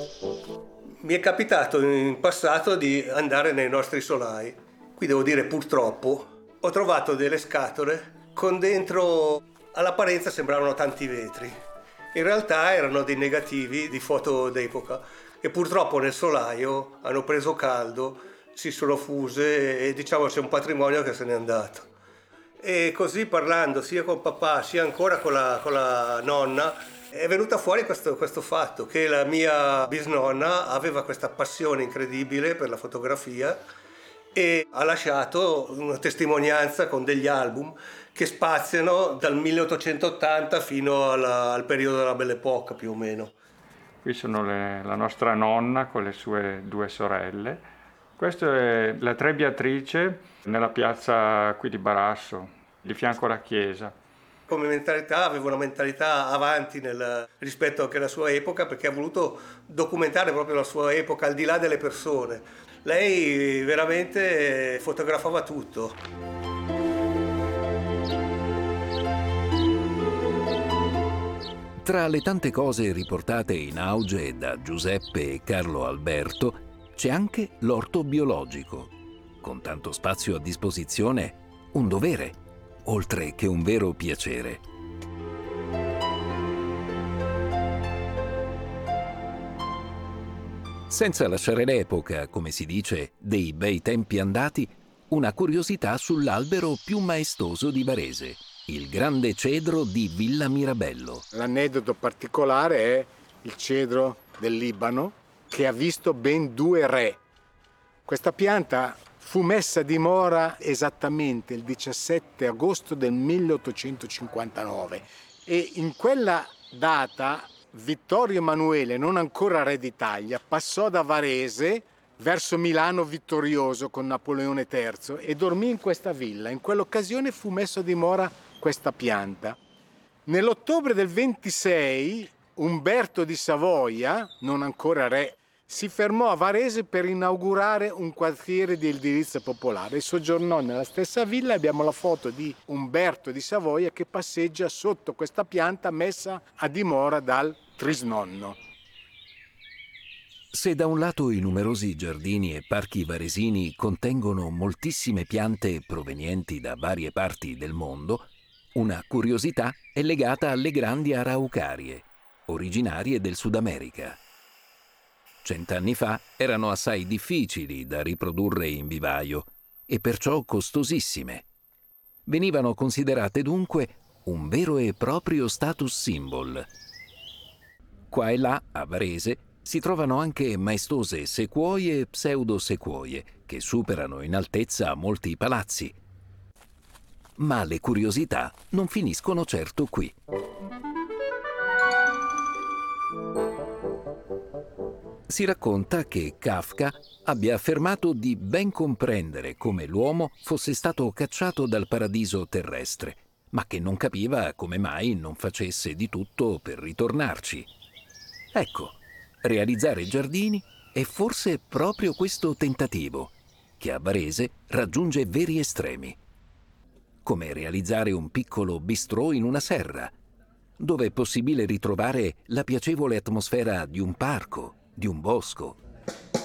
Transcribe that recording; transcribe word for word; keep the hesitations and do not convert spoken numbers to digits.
Mi è capitato in passato di andare nei nostri solai. Qui devo dire purtroppo ho trovato delle scatole con dentro, all'apparenza sembravano tanti vetri. In realtà erano dei negativi di foto d'epoca che purtroppo nel solaio hanno preso caldo, si sono fuse e diciamo c'è un patrimonio che se n'è andato. E così parlando sia con papà sia ancora con la, con la nonna è venuta fuori questo, questo fatto che la mia bisnonna aveva questa passione incredibile per la fotografia e ha lasciato una testimonianza con degli album che spaziano dal milleottocentottanta fino alla, al periodo della Belle Époque più o meno. Qui sono le, la nostra nonna con le sue due sorelle. Questa è la Trebbiatrice nella piazza qui di Barasso, di fianco alla chiesa. Come mentalità aveva una mentalità avanti nel, rispetto anche alla sua epoca, perché ha voluto documentare proprio la sua epoca al di là delle persone. Lei veramente fotografava tutto. Tra le tante cose riportate in auge da Giuseppe e Carlo Alberto c'è anche l'orto biologico. Con tanto spazio a disposizione, un dovere, oltre che un vero piacere. Senza lasciare l'epoca, come si dice, dei bei tempi andati, una curiosità sull'albero più maestoso di Varese, il grande cedro di Villa Mirabello. L'aneddoto particolare è il cedro del Libano che ha visto ben due re. Questa pianta fu messa a dimora esattamente il diciassette agosto del milleottocentocinquantanove e in quella data Vittorio Emanuele, non ancora re d'Italia, passò da Varese verso Milano vittorioso con Napoleone terzo e dormì in questa villa. In quell'occasione fu messo a dimora questa pianta. Nell'ottobre del ventisei Umberto di Savoia, non ancora re, si fermò a Varese per inaugurare un quartiere di edilizia popolare e soggiornò nella stessa villa. Abbiamo la foto di Umberto di Savoia che passeggia sotto questa pianta messa a dimora dal trisnonno. Se da un lato i numerosi giardini e parchi varesini contengono moltissime piante provenienti da varie parti del mondo, una curiosità è legata alle grandi araucarie, originarie del Sud America. Cent'anni fa erano assai difficili da riprodurre in vivaio e perciò costosissime. Venivano considerate dunque un vero e proprio status symbol. Qua e là, a Varese, si trovano anche maestose sequoie e pseudosequoie che superano in altezza molti palazzi. Ma le curiosità non finiscono certo qui. Si racconta che Kafka abbia affermato di ben comprendere come l'uomo fosse stato cacciato dal paradiso terrestre, ma che non capiva come mai non facesse di tutto per ritornarci. Ecco, realizzare giardini è forse proprio questo tentativo, che a Varese raggiunge veri estremi. Come realizzare un piccolo bistrò in una serra, dove è possibile ritrovare la piacevole atmosfera di un parco, di un bosco.